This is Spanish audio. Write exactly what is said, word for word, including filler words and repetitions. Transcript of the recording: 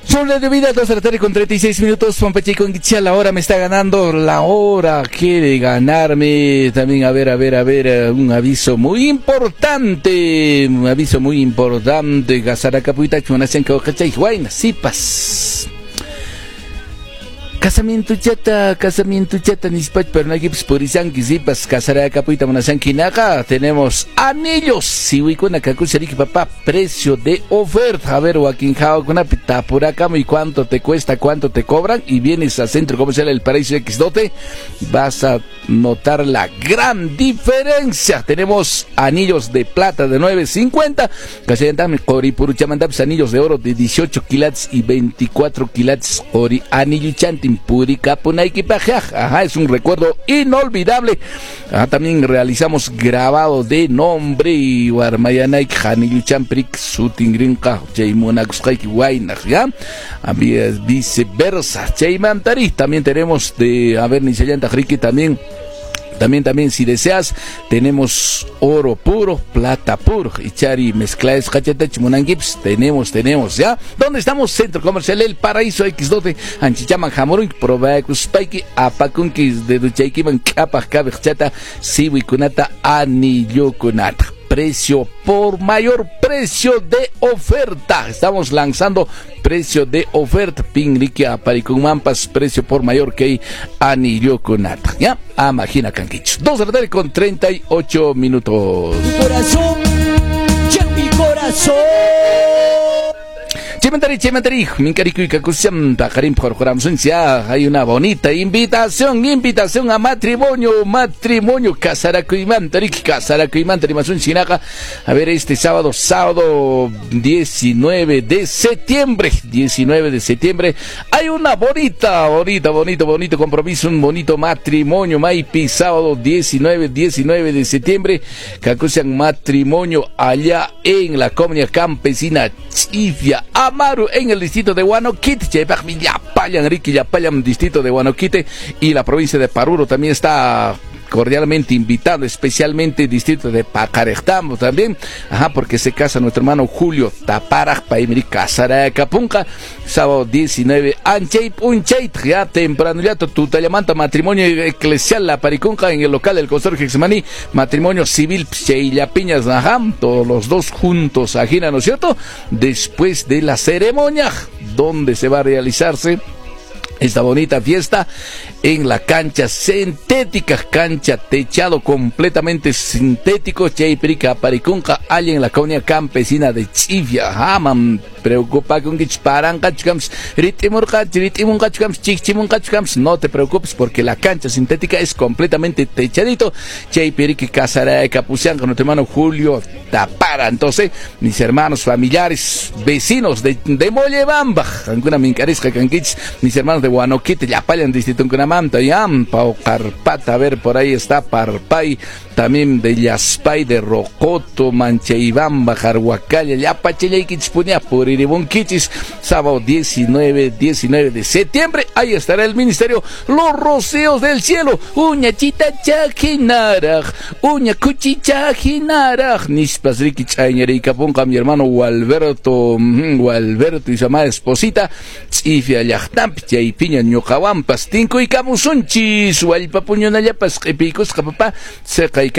Son la de vida, dos de la tarde con treinta y seis minutos. Pompeche con Guichia, la hora me está ganando, la hora quiere ganarme. También, a ver, a ver, a ver, un aviso muy importante. Un aviso muy importante. Gasaracapuita, Chuanasen, Caucachay, Huayna, Sipas. Casamiento chata, casamiento chata, nispach, pero no hay que purisanki, zipas, casara capuita, monasanki, naga. Tenemos anillos, si voy con acá, papá, precio de oferta. A ver, Joaquín Jao, con una pita por acá, y cuánto te cuesta, cuánto te cobran, y vienes al centro comercial El Paraíso X doce, vas a notar la gran diferencia. Tenemos anillos de plata de nueve cincuenta, anillos de oro de dieciocho quilates y veinticuatro quilates, ori anillo chanti. Purika Punaiki Pajaj. Ajá, es un recuerdo inolvidable. Ajá, también realizamos grabado de nombre y Warmayanaik Hanil Champrik Sutingrinka Jaymonaxkaiki Wainaj, ya. Viceversa. Chaymantari. También tenemos de a ver Nisayanta Riki también. También, también, si deseas, tenemos oro puro, plata puro, Ichari, mezclaes, cachetach, munangips, tenemos, tenemos, ¿ya? ¿Dónde estamos? Centro Comercial El Paraíso X doce, Anchichaman, Jamorun, Probaecus, Paiki, Apacunkis, de Duchaikiman, Kapaj, Kabechata, Siwi Kunata, Anillo Kunata. Precio por mayor, precio de oferta. Estamos lanzando precio de oferta. Pingriki a Paricumampas, precio por mayor que hay anillo con nata. ¿Ya? A Magina Canquichos. Dos de la tarde con treinta y ocho minutos. Tu corazón, ya mi corazón. Chementari, chementari, mincarico y cacusiam, pajarín por Joramsuncia. Hay una bonita invitación, invitación a matrimonio, matrimonio, casaracuimantari, casaracuimantari, masun chinaca. A ver, este sábado, sábado diecinueve de septiembre, diecinueve de septiembre, hay una bonita, bonita, bonito, bonito compromiso, un bonito matrimonio, Maipi, sábado diecinueve, diecinueve de septiembre, cacusiam matrimonio allá en la comunidad campesina Chifia, Amaru, en el distrito de Huanoquite, Yapallan, Riqui, Yapallan, distrito de Huanoquite, y la provincia de Paruro también está cordialmente invitado, especialmente el distrito de Pacarejtambo también, ajá, porque se casa nuestro hermano Julio Taparaj, Paimiri, Casara Capunca, sábado diecinueve, Anchay Punchay, ya temprano, ya tu talamanta, matrimonio eclesial, la Paricunca, en el local del consorcio Hexmaní, matrimonio civil, Pcheila Piñas, ajá, todos los dos juntos, ajina, ¿no es cierto? Después de la ceremonia, donde se va a realizarse esta bonita fiesta en la cancha sintética, cancha techado completamente sintético, Chayprica Paricunca, allá en la comunidad campesina de Chifia. Haman preocupa con Gichparancachcams, Ritimurcach, Ritimuncachcams, Chichimuncachcams, no te preocupes porque la cancha sintética es completamente techadito. Chayprica Casara de Capucián con nuestro hermano Julio Tapara. Entonces, mis hermanos, familiares, vecinos de, de Mollebamba, alguna mincaresca canquich, mis hermanos de Huanoquite, Yapallan, distrito en Cunamanta, Yampao, Carpata, a ver, por ahí está Parpay, también de Yaspay, de Rocoto, Manchaibamba, Jarhuacalla, Yapachayquichpuña, por Iribunquichis, sábado diecinueve, diecinueve de septiembre, ahí estará el ministerio Los Rocíos del Cielo, Uña Chita Chajinaraj, Uña Cuchichajinaraj, Nispas Riquichañere Capunca, mi hermano Gualberto, Gualberto y su amada esposita, Chifia Yachtamp, Chaypiña, Ñocawampas, Tinco y Camusunchis, Hualpapuño Nayapas, Epicos, Capapá, Seca